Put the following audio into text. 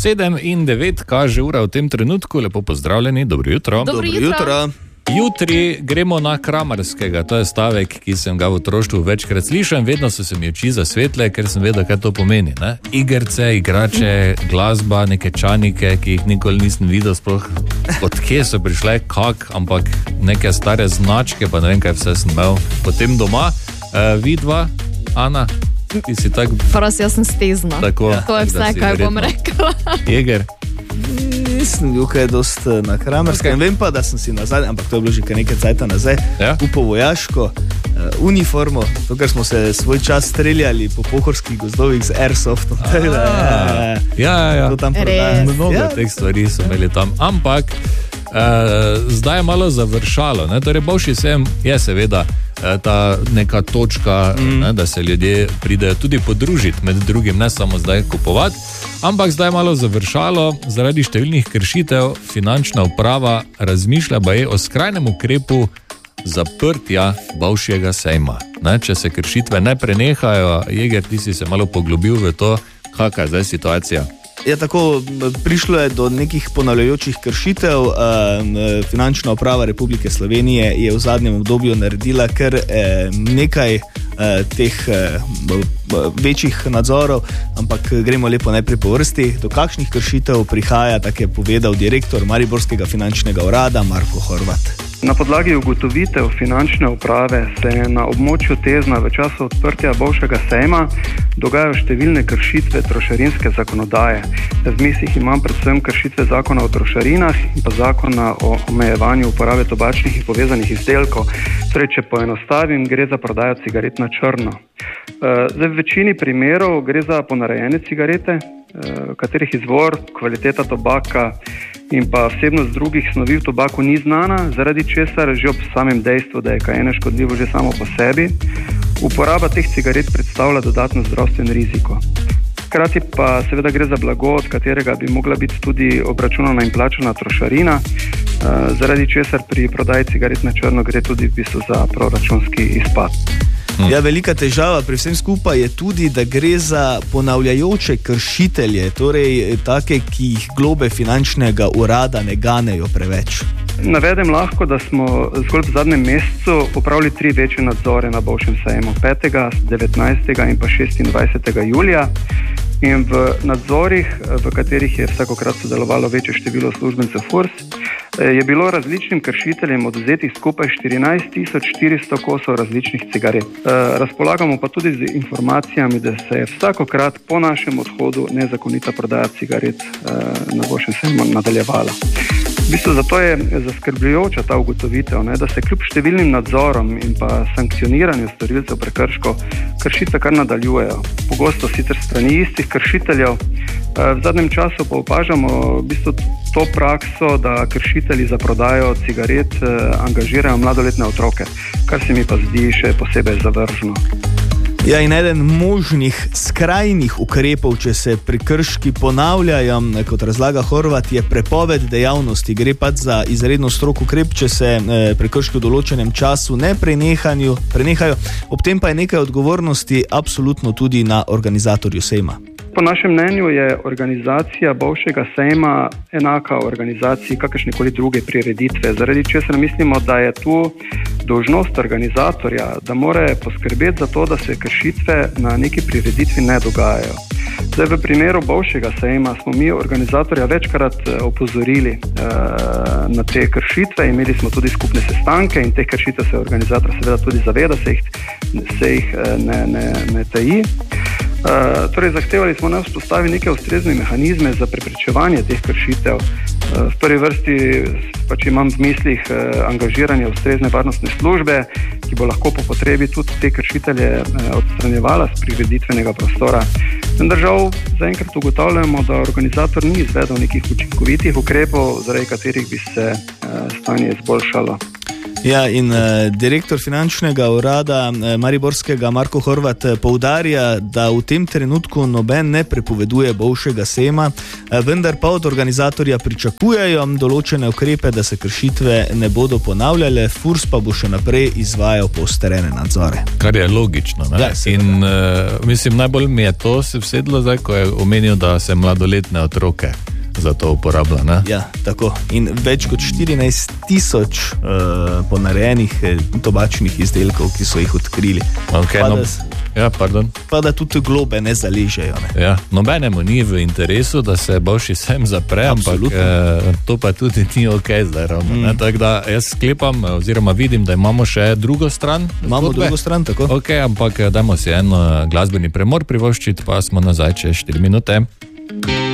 7:09 kaže ura v tem trenutku, lepo pozdravljeni, dobro jutro. Dobro jutro. Jutri gremo na kramarskega, to je stavek, ki sem ga v otroštvu večkrat slišal, vedno so se mi oči zasvetle, ker sem vedel, kaj to pomeni. Ne? Igrce, igrače, glasba, neke čanike, ki jih nikoli nisem videl, sploh odkje so prišle, ampak neke stare značke, pa ne vem, kaj vse sem imel potem doma. Vidva, Ana, ti si tak... Prosim, jaz sem stezna. Tako, to je vse, kaj bom rekla. Jeger. Nisem bil kaj dost na kramerskem, vem pa, da sem si nazaj, ampak to je bilo že kar nekaj cajta nazaj, kupil vojaško uniformo, to, kar smo se svoj čas streljali po pohorskih gozdovih z Airsoftom. Ja. To tam prodaja. Mnogo teh stvari so imeli tam, ampak zdaj je malo završalo, ne? Torej Bolšji sejem je seveda ta neka točka, ne, da se ljudje pridejo tudi podružiti med drugim, ne samo zdaj kupovati, ampak zdaj je malo završalo, zaradi številnih kršitev finančna uprava razmišlja baje o skrajnem ukrepu zaprtja Bolšjega sejma. Ne, če se kršitve ne prenehajo, Jeger, ti si se malo poglobil v to, kakva je zdaj situacija. Ja, tako, prišlo je do nekih ponavljajočih kršitev. Finančna uprava Republike Slovenije je v zadnjem obdobju naredila kar nekaj teh večjih nadzorov, ampak gremo lepo najprej po vrsti. Do kakšnih kršitev prihaja, tako je povedal direktor Mariborskega finančnega urada Marko Horvat. Na podlagi ugotovitev finančne uprave se je na območju Tezna v času odprtja Bolšjega sejma dogajajo številne kršitve trošarinske zakonodaje. V mislih imam predvsem kršitve zakona o trošarinah in pa zakona o omejevanju uporabe tobačnih in povezanih izdelkov. Torej, če poenostavim, gre za prodajo cigaret na črno. Zdaj, v večini primerov gre za ponarejene cigarete, katerih izvor, kvaliteta tobaka in pa vsebnost drugih snovi v tobaku ni znana, zaradi česar že ob samem dejstvu, da je kajenje škodljivo že samo po sebi, uporaba teh cigaret predstavlja dodatno zdravstveno riziko. Hkrati pa seveda gre za blago, od katerega bi mogla biti tudi obračunana in plačana trošarina, zaradi česar pri prodaji cigaret na črno gre tudi v bistvu za proračunski izpad. Ja, velika težava pri vsem skupaj je tudi, da gre za ponavljajoče kršitelje, torej take, ki jih globe finančnega urada ne ganejo preveč. Navedem lahko, da smo zgolj v zadnjem mesecu opravili 3 večje nadzore na Bolšjem sejmu, 5., 19. in pa 26. julija. In v nadzorih, v katerih je vsakokrat sodelovalo večje število uslužbencev FURS, je bilo različnim kršiteljem odvzetih skupaj 14.400 kosov različnih cigaret. Razpolagamo pa tudi z informacijami, da se je vsakokrat po našem odhodu nezakonita prodaja cigaret na Bolšjem sejmu nadaljevala. V bistvu zato je zaskrbljujoča ta ugotovitev, da se kljub številnim nadzorom in pa sankcioniranju storilcev prekrškov kršitve kar nadaljujejo. Pogosto sicer strani istih kršiteljev. V zadnjem času pa opažamo v bistvu to prakso, da kršitelji za prodajo cigaret angažirajo mladoletne otroke, kar se mi pa zdi še posebej zavržno. Ja, in eden možnih skrajnih ukrepov, če se prekrški ponavljajo, kot razlaga Horvat, je prepoved dejavnosti. Gre pa za izredno strog ukrep, če se prekrški v določenem času ne prenehajo. Ob tem pa je nekaj odgovornosti absolutno tudi na organizatorju sejma. Po našem mnenju je organizacija Bolšjega sejma enaka organizaciji kakršnekoli druge prireditve, zaradi česar mislimo, da je tu dolžnost organizatorja, da mora poskrbeti za to, da se kršitve na neki prireditvi ne dogajajo. Zdaj, v primeru Bolšjega sejma smo mi organizatorja večkrat opozorili na te kršitve, imeli smo tudi skupne sestanke in teh kršitev se organizator seveda tudi zaveda, se jih ne taji. Torej, zahtevali smo nas vzpostaviti neke ustrezne mehanizme za preprečevanje teh kršitev. V prvi vrsti pač imam v mislih angažiranje ustrezne varnostne službe, ki bo lahko po potrebi tudi te kršitelje odstranjevala z prireditvenega prostora. Vendar žal zaenkrat ugotavljamo, da organizator ni izvedel nekih učinkovitih ukrepov, zaradi katerih bi se stanje izboljšalo. Ja, in direktor finančnega urada mariborskega Marko Horvat poudarja, da v tem trenutku noben ne prepoveduje bolšjega sejma, vendar pa od organizatorja pričakujejo določene ukrepe, da se kršitve ne bodo ponavljale, FURS pa bo še naprej izvajal poostrene nadzore. Kar je logično. Ne? Ja, in mislim, najbolj mi je to se vsedlo zdaj, ko je omenil, da se mladoletne otroke za to uporablja. Ne? Ja, tako. In več kot 14,000 ponarejenih tobačnih izdelkov, ki so jih odkrili. Okay, pa da tudi globe ne zaležejo. Ne? Ja, nobenemu ni v interesu, da se boljši sem zapre, ampak to pa tudi ni ok zdaj ravno. Tako da jaz sklepam, oziroma vidim, da imamo še drugo stran. Imamo drugo stran, tako. Ok, ampak dajmo si en glasbeni premor privoščiti, pa smo nazaj čez 4 minute.